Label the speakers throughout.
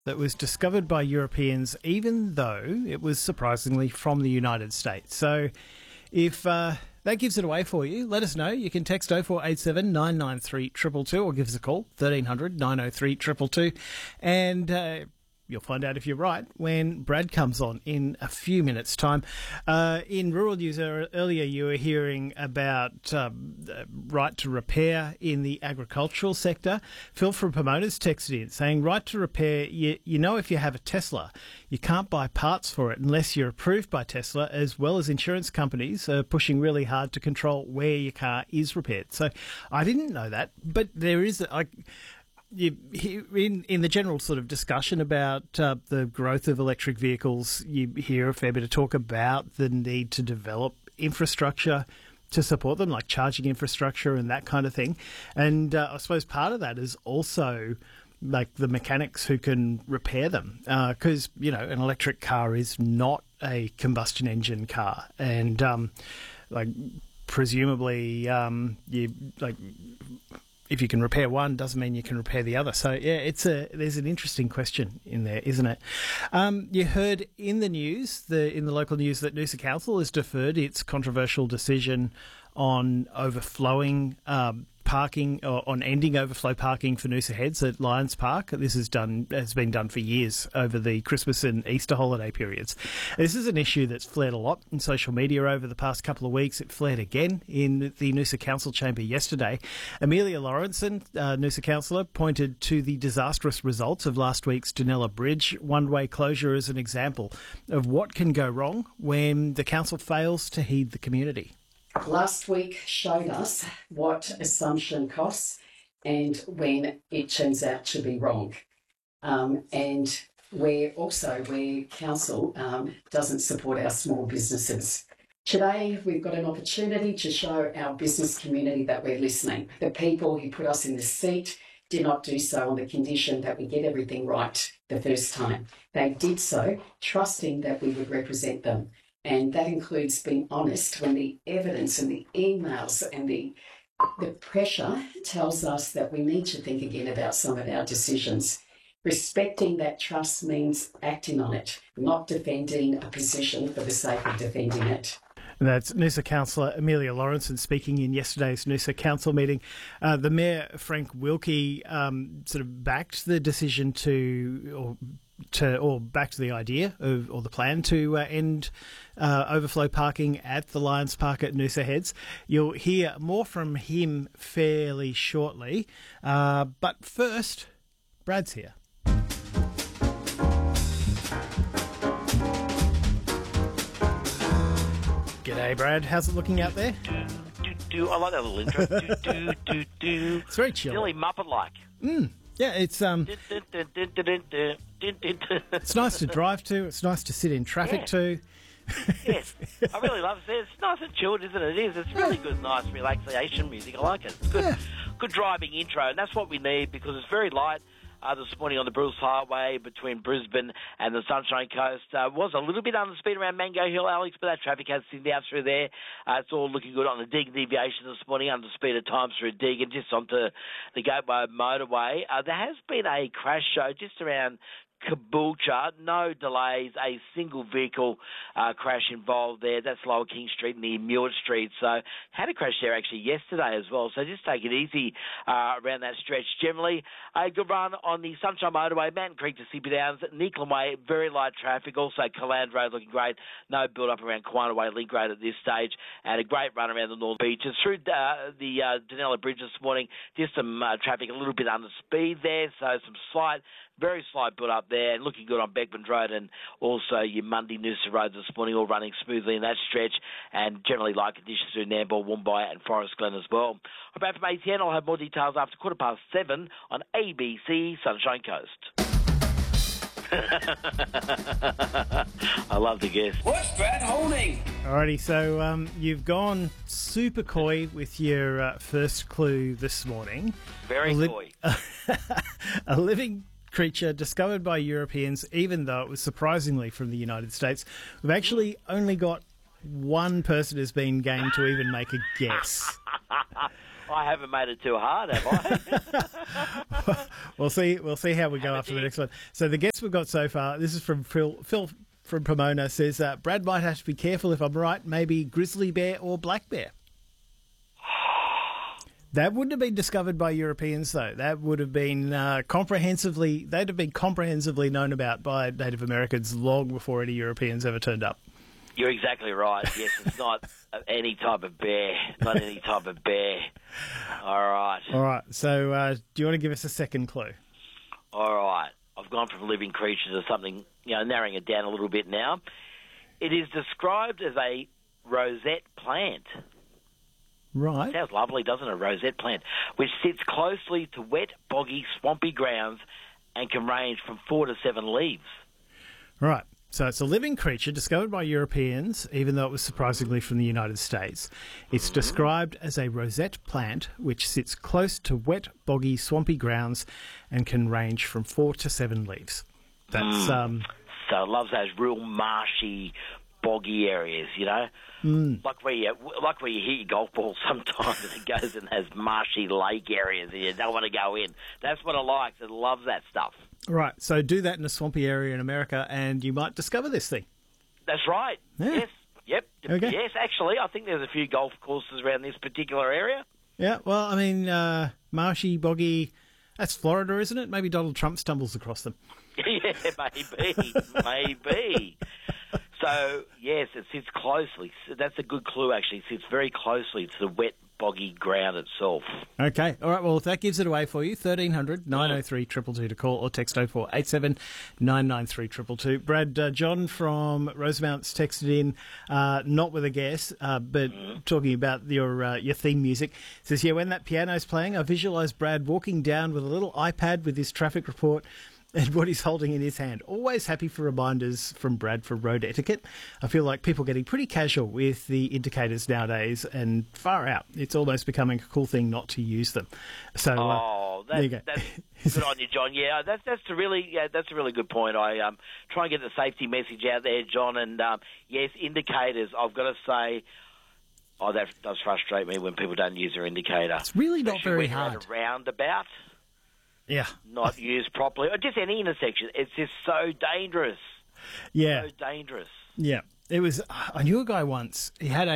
Speaker 1: that was discovered by Europeans, even though it was surprisingly from the United States. So if that gives it away for you, let us know. You can text 0487 993 222 or give us a call, 1300 903 222, and you'll find out if you're right when Brad comes on in a few minutes' time. In rural news earlier, you were hearing about right to repair in the agricultural sector. Phil from Pomona's texted in saying, right to repair, you know if you have a Tesla, you can't buy parts for it unless you're approved by Tesla, as well as insurance companies are pushing really hard to control where your car is repaired. So I didn't know that, but there is... in the general sort of discussion about the growth of electric vehicles, you hear a fair bit of talk about the need to develop infrastructure to support them, like charging infrastructure and that kind of thing. And I suppose part of that is also like the mechanics who can repair them, because, you know, an electric car is not a combustion engine car. And presumably if you can repair one, doesn't mean you can repair the other. So, yeah, there's an interesting question in there, isn't it? You heard in the news, in the local news, that Noosa Council has deferred its controversial decision on overflowing parking, or on ending overflow parking for Noosa Heads at Lions Park. This has been done for years over the Christmas and Easter holiday periods. This is an issue that's flared a lot in social media over the past couple of weeks. It flared again in the Noosa Council chamber yesterday. Amelia Lawrenson, Noosa councillor, pointed to the disastrous results of last week's Dunella Bridge one-way closure as an example of what can go wrong when the council fails to heed the community.
Speaker 2: Last week showed us what assumption costs and when it turns out to be wrong. And where council doesn't support our small businesses. Today, we've got an opportunity to show our business community that we're listening. The people who put us in the seat did not do so on the condition that we get everything right the first time. They did so trusting that we would represent them. And that includes being honest when the evidence and the emails and the pressure tells us that we need to think again about some of our decisions. Respecting that trust means acting on it, not defending a position for the sake of defending it.
Speaker 1: And that's Noosa councillor Amelia Lawrenson speaking in yesterday's Noosa council meeting. The Mayor, Frank Wilkie, sort of backed the decision or back to the idea or the plan to end overflow parking at the Lions Park at Noosa Heads. You'll hear more from him fairly shortly. But first, Brad's here. G'day, Brad. How's it looking out there?
Speaker 3: I like that little intro.
Speaker 1: It's very chill.
Speaker 3: Really Muppet-like.
Speaker 1: Yeah, it's it's nice to drive to. It's nice to sit in traffic to.
Speaker 3: Yes, I really love it. It's nice and chilled, isn't it? It is. It's really good, nice relaxation music. I like it. It's good, good driving intro, and that's what we need because it's very light. This morning on the Bruce Highway between Brisbane and the Sunshine Coast. Was a little bit under speed around Mango Hill, Alex, but that traffic has thinned out through there. It's all looking good on the Deagon deviation this morning, under speed at times through Deagon, just onto the Gateway motorway. There has been a crash show just around Caboolture, no delays, a single vehicle crash involved there. That's Lower King Street near Mewett Street. So had a crash there actually yesterday as well. So just take it easy around that stretch. Generally, a good run on the Sunshine Motorway, Mountain Creek to Sippy Downs, Neekland Way, very light traffic. Also Caland Road looking great. No build up around Quina Way, Link Road at this stage. And a great run around the North Beaches. Through the Dunella Bridge this morning, just some traffic a little bit under speed there. So some very slight build up there, and looking good on Beckman Road and also your Mundy Noosa Road this morning, all running smoothly in that stretch, and generally light conditions through Nambour, Woombye and Forest Glen as well. About from ATN, I'll have more details after 7:15 on ABC Sunshine Coast. I love the guess.
Speaker 4: What's Brad holding?
Speaker 1: Alrighty, so you've gone super coy with your first clue this morning.
Speaker 3: Very coy.
Speaker 1: A living creature discovered by Europeans, even though it was surprisingly from the United States. We've actually only got one person who's been game to even make a guess.
Speaker 3: I haven't made it too hard, have I?
Speaker 1: We'll see how we go after the next one. So the guess we've got so far, this is from Phil from Pomona, says, Brad might have to be careful if I'm right, maybe grizzly bear or black bear. That wouldn't have been discovered by Europeans, though. That would have been comprehensively known about by Native Americans long before any Europeans ever turned up.
Speaker 3: You're exactly right. Yes, it's not any type of bear. Not any type of bear. All right.
Speaker 1: All right. So do you want to give us a second clue?
Speaker 3: All right. I've gone from living creatures to something, narrowing it down a little bit now. It is described as a rosette plant.
Speaker 1: Right.
Speaker 3: Sounds lovely, doesn't it? A rosette plant, which sits closely to wet, boggy, swampy grounds and can range from 4 to 7 leaves.
Speaker 1: Right. So it's a living creature discovered by Europeans, even though it was surprisingly from the United States. It's described as a rosette plant, which sits close to wet, boggy, swampy grounds and can range from 4 to 7 leaves. That's
Speaker 3: So it loves those real marshy, boggy areas, like where you hit your golf ball sometimes and it goes and has marshy lake areas and you don't want to go in. That's what it likes. It loves that stuff.
Speaker 1: Right, so do that in a swampy area in America and you might discover this thing.
Speaker 3: That's right.
Speaker 1: Yeah.
Speaker 3: Yes. Yep.
Speaker 1: Okay.
Speaker 3: Yes, actually, I think there's a few golf courses around this particular area.
Speaker 1: Yeah, well, I mean, marshy, boggy, that's Florida, isn't it? Maybe Donald Trump stumbles across them.
Speaker 3: Yeah, maybe. So, yes, it sits closely. That's a good clue, actually. It sits very closely to the wet, boggy ground itself.
Speaker 1: Okay. All right. Well, if that gives it away for you, 1300 903 222 to call or text 0487 993 222. Brad, John from Rosemount's texted in, not with a guess, but talking about your theme music. Says, when that piano's playing, I visualise Brad walking down with a little iPad with his traffic report and what he's holding in his hand. Always happy for reminders from Brad for road etiquette. I feel like people are getting pretty casual with the indicators nowadays and far out. It's almost becoming a cool thing not to use them. So, there you go.
Speaker 3: That's good on you, John. Yeah, that's a really good point. I try and get the safety message out there, John. And yes, indicators. I've got to say, that does frustrate me when people don't use their indicator.
Speaker 1: It's really not very hard.
Speaker 3: At a roundabout.
Speaker 1: Yeah.
Speaker 3: Not used properly. Or just any intersection. It's just so dangerous.
Speaker 1: Yeah.
Speaker 3: So dangerous.
Speaker 1: Yeah. It was. I knew a guy once. He had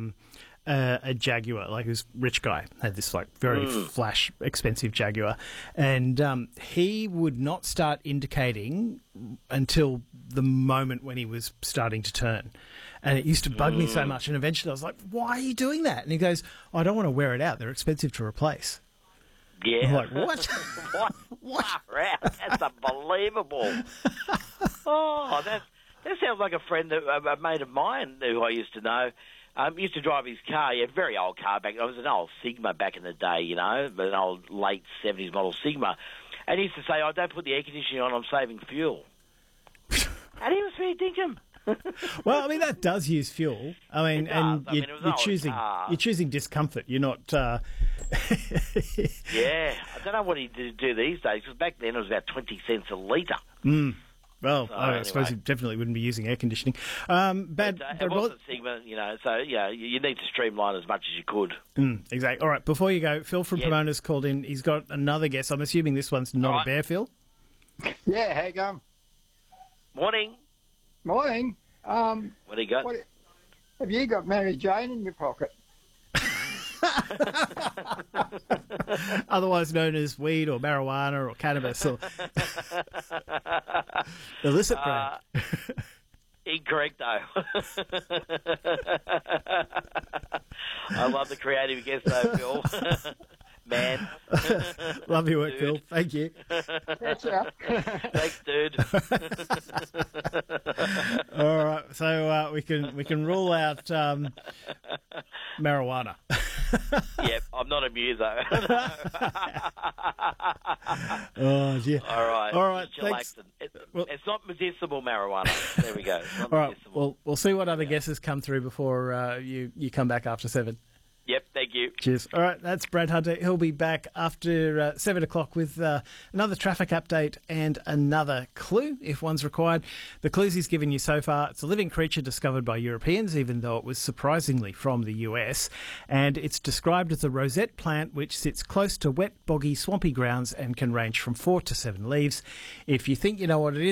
Speaker 1: a Jaguar, like this rich guy, had this like very flash, expensive Jaguar. And he would not start indicating until the moment when he was starting to turn. And it used to bug me so much. And eventually I was like, why are you doing that? And he goes, I don't want to wear it out. They're expensive to replace.
Speaker 3: Yeah.
Speaker 1: I'm like, what?
Speaker 3: What? That's unbelievable. That sounds like a friend, a mate of mine who I used to know. Used to drive his car, very old car back. It was an old Sigma back in the day, an old late 70s model Sigma. And he used to say, don't put the air conditioning on, I'm saving fuel. And he was fair dinkum.
Speaker 1: Well, I mean, that does use fuel. I mean, you're choosing discomfort. You're not.
Speaker 3: Yeah, I don't know what he do these days, because back then it was about 20 cents a litre.
Speaker 1: Well, I suppose you definitely wouldn't be using air conditioning.
Speaker 3: It wasn't Sigma, so you need to streamline as much as you could.
Speaker 1: Exactly. All right, before you go, Phil from Pomona's called in. He's got another guess. I'm assuming this one's not a bear, Phil?
Speaker 4: Yeah, how you going?
Speaker 3: Morning.
Speaker 4: Morning.
Speaker 3: What do you got?
Speaker 4: Have you got Mary Jane in your pocket?
Speaker 1: Otherwise known as weed or marijuana or cannabis or illicit brand.
Speaker 3: Incorrect, though. I love the creative guess, though, Phil. Man.
Speaker 1: Love your work, Phil. Thank you.
Speaker 4: That's right.
Speaker 3: Thanks, dude.
Speaker 1: All right, so we can rule out marijuana.
Speaker 3: Yep, I'm not a muso.
Speaker 1: Oh, dear.
Speaker 3: All right.
Speaker 1: Thanks.
Speaker 3: It's not medicinal marijuana. There we go.
Speaker 1: All right, we'll see what other guesses come through before you come back after 7.
Speaker 3: Yep, thank you.
Speaker 1: Cheers. All right, that's Brad Hunter. He'll be back after 7 o'clock with another traffic update and another clue, if one's required. The clues he's given you so far, it's a living creature discovered by Europeans, even though it was surprisingly from the US. And it's described as a rosette plant which sits close to wet, boggy, swampy grounds and can range from 4 to 7 leaves. If you think you know what it is,